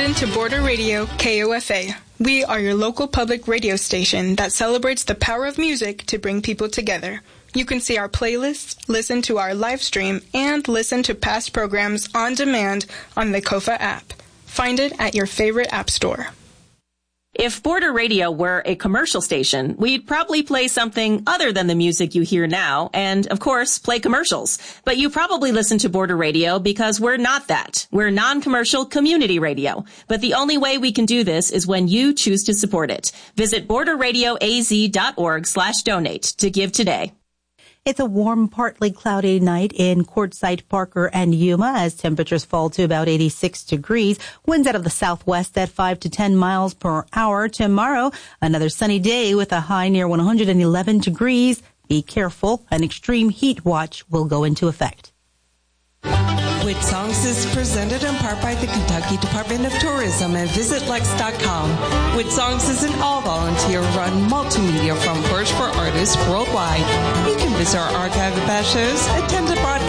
into Border Radio KOFA. We are your local public radio station that celebrates the power of music to bring people together. You can see our playlists, listen to our live stream, and listen to past programs on demand on the KOFA app. Find it at your favorite app store. If Border Radio were a commercial station, we'd probably play something other than the music you hear now, and, of course, play commercials. But you probably listen to Border Radio because we're not that. We're non-commercial community radio. But the only way we can do this is when you choose to support it. Visit borderradioaz.org/donate to give today. It's a warm, partly cloudy night in Quartzsite, Parker, and Yuma as temperatures fall to about 86 degrees. Winds out of the southwest at 5 to 10 miles per hour. Tomorrow, another sunny day with a high near 111 degrees. Be careful. An extreme heat watch will go into effect. With Songs is presented in part by the Kentucky Department of Tourism and VisitLex.com. With Songs is an all-volunteer-run multimedia front porch for artists worldwide. You can visit our archive of past shows, attend a broadcast